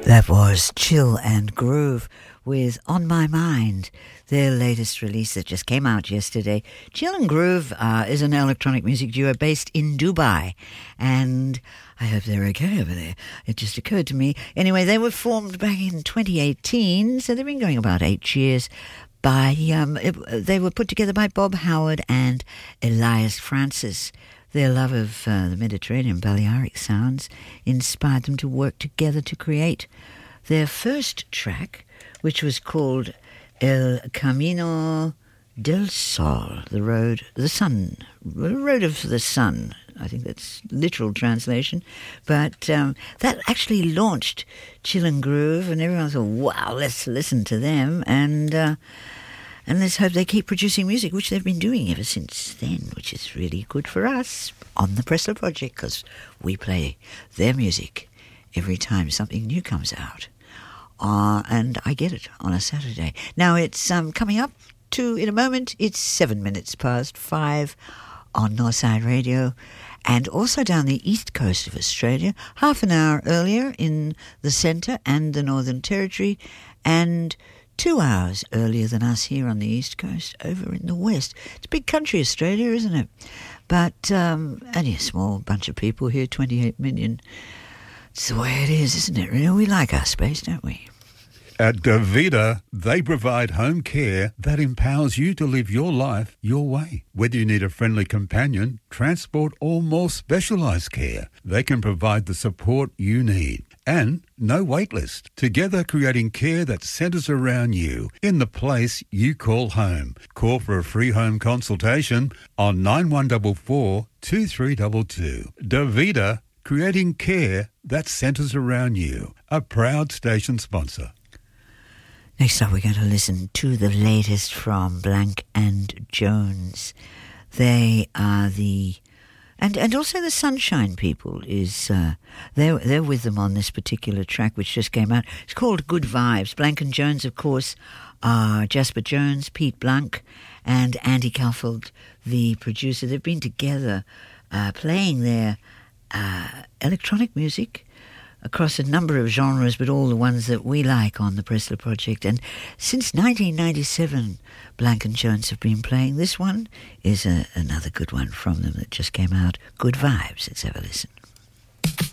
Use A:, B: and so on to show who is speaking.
A: That was Chill and Groove with On My Mind, their latest release that just came out yesterday. Chill and Groove is an electronic music duo based in Dubai, and I hope they're okay over there. It just occurred to me. Anyway, they were formed back in 2018, so they've been going about 8 years. They were put together by Bob Howard and Elias Francis. Their love of the Mediterranean Balearic sounds inspired them to work together to create their first track, which was called El Camino del Sol, the road of the sun. I think that's literal translation. But that actually launched Chill and Groove, and everyone thought, wow, let's listen to them, and let's hope they keep producing music, which they've been doing ever since then, which is really good for us on the Pressler Project, because we play their music every time something new comes out. And I get it on a Saturday. Now it's coming up in a moment, it's 7 minutes past 5 on Northside Radio, and also down the east coast of Australia, half an hour earlier in the centre and the Northern Territory, and 2 hours earlier than us here on the east coast over in the west. It's a big country, Australia, isn't it? But only a small bunch of people here, 28 million. It's the way it is, isn't it? We like our space, don't we?
B: At Davida, they provide home care that empowers you to live your life your way. Whether you need a friendly companion, transport, or more specialised care, they can provide the support you need. And no wait list. Together creating care that centres around you in the place you call home. Call for a free home consultation on 9144 2322. Davida, creating care that centres around you. A proud station sponsor.
A: Next up, we're going to listen to the latest from Blank and Jones. They are and also the Sunshine People is they're with them on this particular track which just came out. It's called Good Vibes. Blank and Jones, of course, are Jasper Jones, Pete Blank, and Andy Calfeld, the producer. They've been together playing their electronic music across a number of genres, but all the ones that we like on the Pressler Project. And since 1997, Blank and Jones have been playing. This one is another good one from them that just came out. Good Vibes. Let's have a listen.